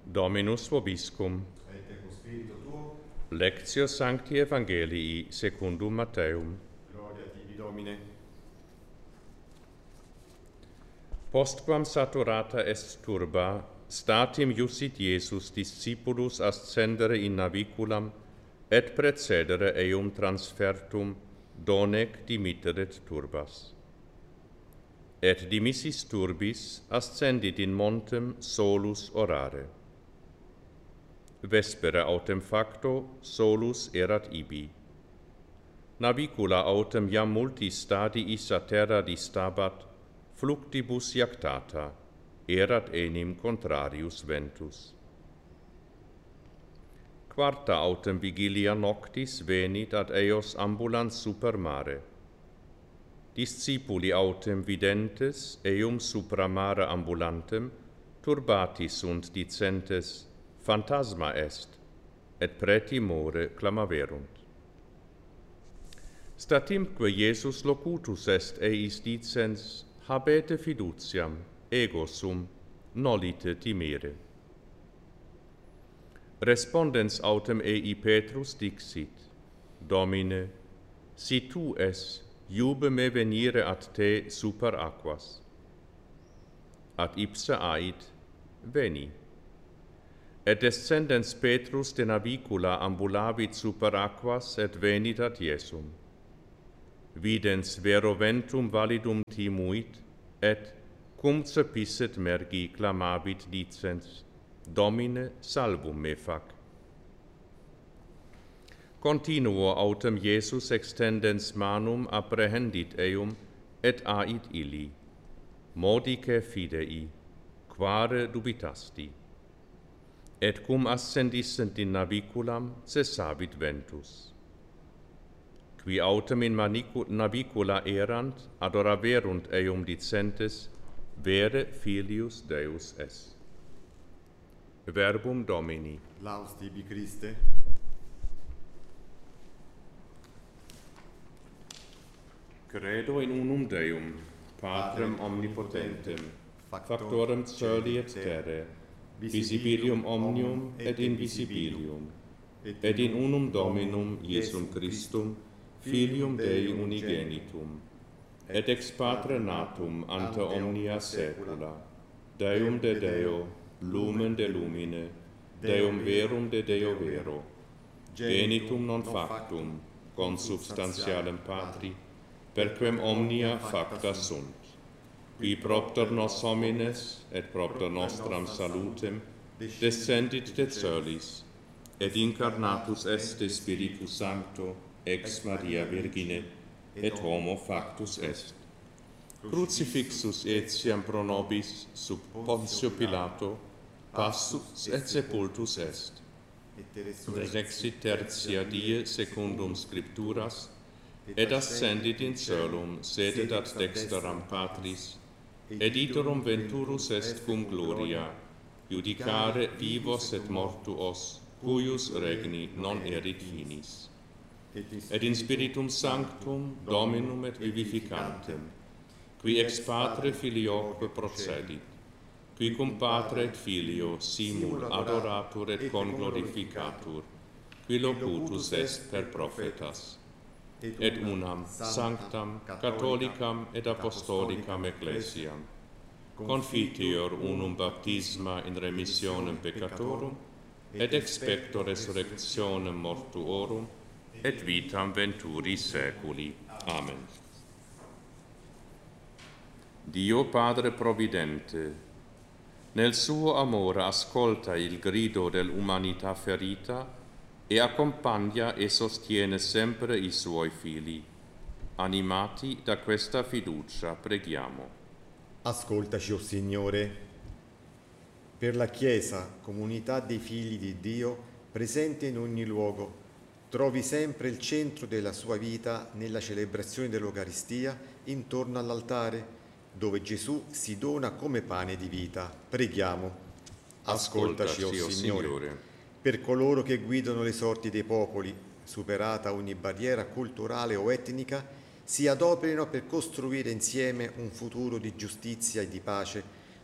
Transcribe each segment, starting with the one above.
Dominus vobiscum. Et eco spiritu tuo. Lectio Sancti Evangelii secundum Matteum. Gloria tibi, Domine. Postquam saturata est turba, statim iusit Iesus discipulus ascendere in naviculam et precedere eum transfertum, donec dimitteret turbas. Et dimissis turbis ascendit in montem solus orare. Vespera autem facto solus erat ibi. Navicula autem iam multi stadiis a terra distabat, fluctibus iactata, erat enim contrarius ventus. Quarta autem vigilia noctis venit ad eos ambulans super mare. Discipuli autem videntes eum supra mare ambulantem turbatis sunt dicentes, phantasma est, et pretimore clamaverunt. Statimque Iesus locutus est eis dicens, habete fiduciam, ego sum, nolite timere. Respondens autem ei Petrus dixit, Domine, si tu es, iube me venire ad te super aquas. Ad ipse ait, veni. Et descendens Petrus de navicula ambulavit super aquas et venit ad Iesum. Videns vero ventum validum timuit, et, cum cepisset mergi, clamavit dicens, Domine, salvum me fac. Continuo autem Iesus extendens manum apprehendit eum, et ait illi. Modice fidei, quare dubitasti? Et cum ascendissent in naviculam, cessavit ventus. Qui autem in navicula erant, adoraverunt eum dicentes, vere filius Deus est. Verbum Domini. Laus tibi, Christe. Credo in unum Deum, Patrem omnipotentem, factorem coeli et terrae, visibilium omnium et invisibilium, et in unum Dominum Iesum Christum, Filium Dei unigenitum, et ex Patre natum ante omnia saecula, Deum de Deo, lumen de lumine, Deum verum de Deo vero, genitum non factum, consubstantialem Patri, perquem omnia facta sunt, qui propter nos homines et propter nostram salutem descendit de coelis, et incarnatus est de Spiritus Sancto ex Maria Virgine, et homo factus est. Crucifixus etiam pro nobis sub Pontio Pilato, passus et sepultus est. Resurrexit tertia die secundum Scripturas, et ascendit in coelum, sedet ad dexteram Patris, et iterum venturus est cum gloria, judicare vivos et mortuos, cuius regni non erit finis. Et in Spiritum Sanctum, Dominum et vivificantem, qui ex Patre Filioque procedit, qui cum Patre et Filio simul adoratur et conglorificatur, qui locutus est per prophetas, et unam sanctam, catholicam et apostolicam ecclesiam, confiteor unum baptisma in remissionem peccatorum, et expecto resurrectionem mortuorum, et vitam venturi saeculi. Amen. Dio Padre Providente, nel suo amore ascolta il grido dell'umanità ferita e accompagna e sostiene sempre i suoi figli. Animati da questa fiducia, preghiamo. Ascoltaci, o Signore. Per la Chiesa, comunità dei figli di Dio, presente in ogni luogo, trovi sempre il centro della sua vita nella celebrazione dell'Eucaristia intorno all'altare, dove Gesù si dona come pane di vita. Preghiamo. Ascoltaci, o Signore. Per coloro che guidano le sorti dei popoli, superata ogni barriera culturale o etnica, si adoperino per costruire insieme un futuro di giustizia e di pace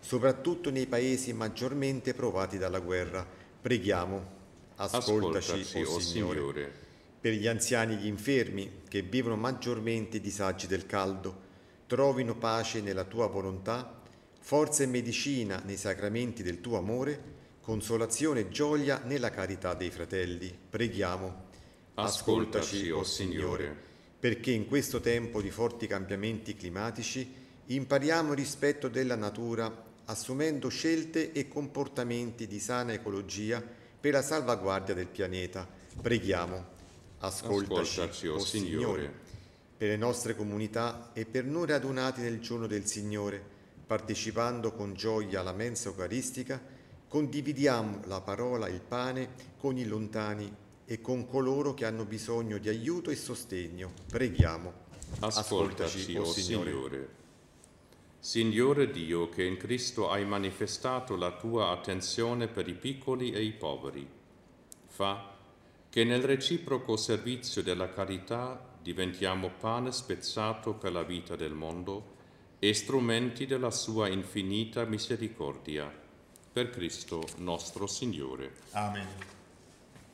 soprattutto nei paesi maggiormente provati dalla guerra. Preghiamo. Ascoltaci, o Signore. Per gli anziani e gli infermi che vivono maggiormente i disagi del caldo, trovino pace nella tua volontà, forza e medicina nei sacramenti del tuo amore, consolazione e gioia nella carità dei fratelli. Preghiamo. Ascoltaci, o Signore. Perché in questo tempo di forti cambiamenti climatici impariamo il rispetto della natura, assumendo scelte e comportamenti di sana ecologia per la salvaguardia del pianeta. Preghiamo. Ascoltaci, o Signore. Per le nostre comunità e per noi radunati nel giorno del Signore, partecipando con gioia alla mensa eucaristica, condividiamo la parola e il pane con i lontani e con coloro che hanno bisogno di aiuto e sostegno. Preghiamo. Ascoltaci, o Signore. Signore Dio, che in Cristo hai manifestato la tua attenzione per i piccoli e i poveri, fa che nel reciproco servizio della carità diventiamo pane spezzato per la vita del mondo e strumenti della sua infinita misericordia. Per Cristo nostro Signore. Amen.